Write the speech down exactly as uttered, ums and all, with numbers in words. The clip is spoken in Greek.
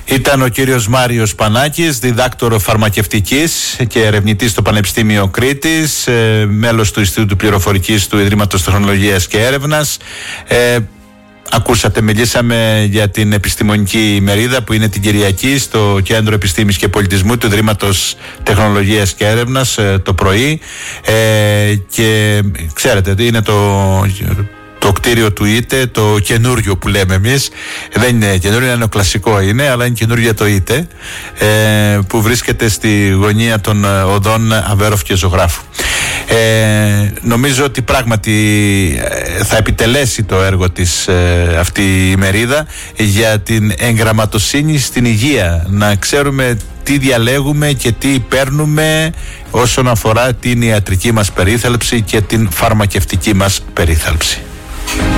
Ήταν ο κύριος Μάριος Πανάκης, διδάκτορο φαρμακευτικής και ερευνητής στο Πανεπιστήμιο Κρήτης, ε, μέλος του Ινστιτούτου Πληροφορικής του Ιδρύματος Τεχνολογίας και Έρευνας. Ε, Ακούσατε, μιλήσαμε για την επιστημονική ημερίδα που είναι την Κυριακή στο Κέντρο Επιστήμης και Πολιτισμού του Ιδρύματος Τεχνολογίας και Έρευνας το πρωί, ε, και ξέρετε είναι το, το κτίριο του ΙΤΕ, το καινούριο που λέμε εμείς. Δεν είναι καινούριο, είναι κλασικό είναι, αλλά είναι καινούριο το ΙΤΕ, ε, που βρίσκεται στη γωνία των οδών Αβέροφ και Ζωγράφου. Ε, νομίζω ότι πράγματι ε, θα επιτελέσει το έργο της ε, αυτή η ημερίδα για την εγγραμματοσύνη στην υγεία. Να ξέρουμε τι διαλέγουμε και τι παίρνουμε όσον αφορά την ιατρική μας περίθαλψη και την φαρμακευτική μας περίθαλψη.